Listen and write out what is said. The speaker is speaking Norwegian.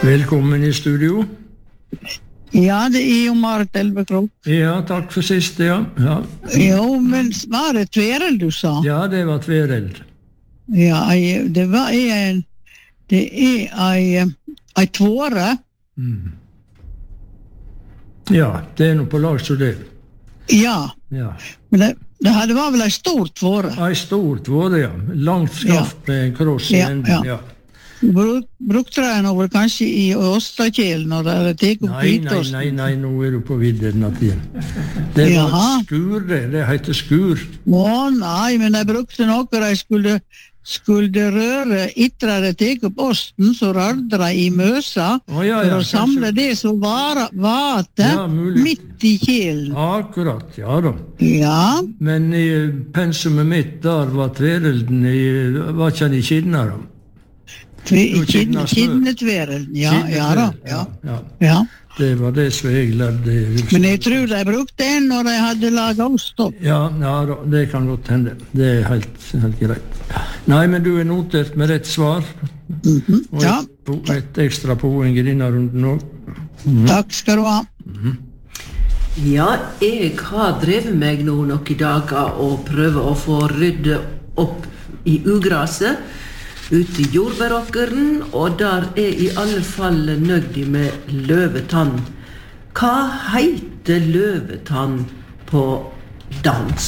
Velkommen i studio. Ja, det är ju Marit Elvekrok. Ja, tack för sist, ja. Jo, men var det Tvereld du sa? Ja, det var Tvereld. Ja, det var en tvåre. Mm. Ja, det är nog på lag så det. Ja, men det var väl en stor tvåre? Ja, en stor tvåre, ja. Långt skaft med en kross i änden, ja. Brukte jeg noe kanskje i Åstakjelen når det tek opp Kvitåsen? Nei, nå du på vidderna til. Det var skur, det heter skur. Nei, men jeg brukte noe de skulle røre etter de tek opp osten, så rørte de i møsa for å samle det som var midt i kjelen. Akkurat, ja da. Ja. Men i pensumet mitt der var Tverelden var ikke han i Kidna da? Kidnetverelden, ja. Det var det som jeg lærte. Men jeg tror de brukte en når de hadde laget ost opp. Ja, det kan godt hende. Det er helt greit. Nei, men du notert med rett svar. Og et ekstra poeng i denne runden også. Takk skal du ha. Ja, jeg har drevet meg nå noen dager og prøver å få rydde opp i ugraset ute i jordbæråkeren, og der I alle fall nøgdig med løvetann. Hva heter løvetann på dans?